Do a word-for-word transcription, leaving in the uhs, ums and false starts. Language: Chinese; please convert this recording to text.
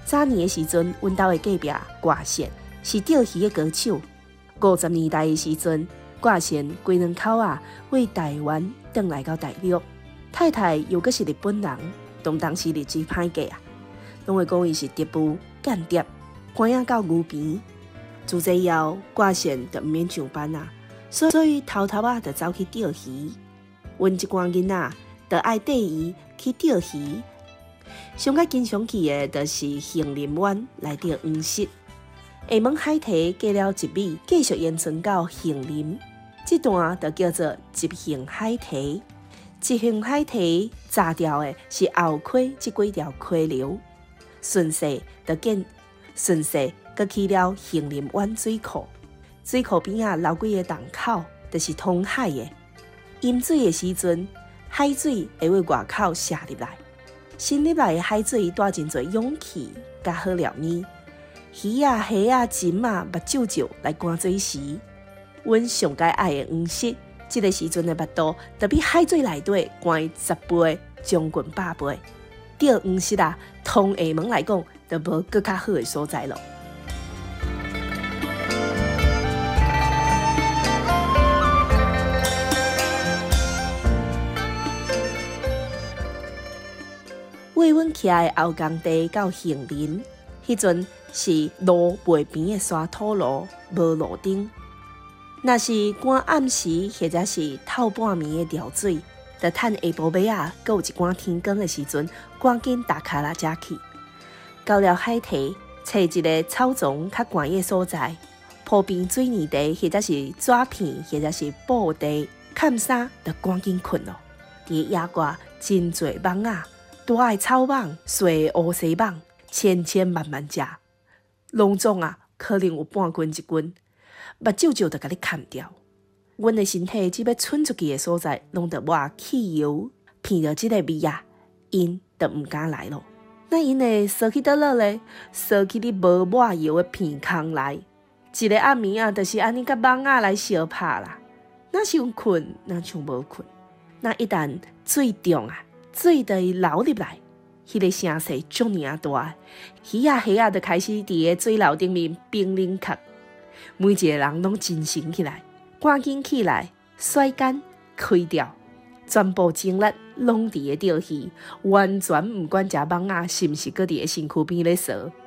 早年的时阵，阮兜的隔壁挂县是钓鱼的高手。五十年代的时阵，挂县规两口啊为台湾转来到大陆，太太又阁是日本人，当当时日子歹过啊，拢会讲伊是特务间谍，关押到牛边。自这以后，挂县就毋免上班啊，所以偷偷啊就走去钓鱼。阮即寡囡仔就爱缀伊去钓鱼。上较经常去的，就是杏林湾来钓黄鳝。下晡海堤过了一米，继续延伸到杏林，这段就叫做集杏海堤。集杏海堤炸掉的是后溪这几条溪流，顺势就建，顺势搁去了杏林湾水库。水库边啊留几个洞口，就是通海的。淹水的时阵，海水会往外口射入来。新入来的海水带真侪氧气，甲好料面，鱼啊、虾啊、金啊、目睭睭来赶水时，阮上界爱的黄鳝，这个时阵的目肚，就比海水内底悬十倍，将近百倍。钓黄鳝啊，通下晡来讲，就无更较好的所在咯。为阮徛的后港地到杏林，迄阵是路袂边的沙土路，无路灯。若是赶暗时或者是透半暝的潮水，就趁下晡尾啊，阁有一寡天光的时阵，赶紧打卡拉遮去。到了海堤，找一个草丛较悬的所在，铺边水泥地或者是纸片或者是布地，盖衫就赶紧困咯。伫野外真侪网啊！大的草网、细的乌西网，千千万万只，拢总啊，可能有半斤一斤，目睭睭就甲你砍掉。阮的身体只要伸出去的所在，拢得抹汽油，闻到这个味啊，因就唔敢来咯。那因会扫去倒落咧？扫去你无抹油的片空内，一个暗暝啊，就是安尼甲网啊来相拍啦。哪想困，哪像无困。那一旦水重啊！水就会流入来，迄、那个声势足尔大，鱼啊虾啊就开始伫个水流顶面冰冷壳，每一个人拢精神起来，赶紧起来，甩竿开掉，全部精力拢伫个钓鱼，完全毋管食网啊是毋是搁伫个身躯边咧扫，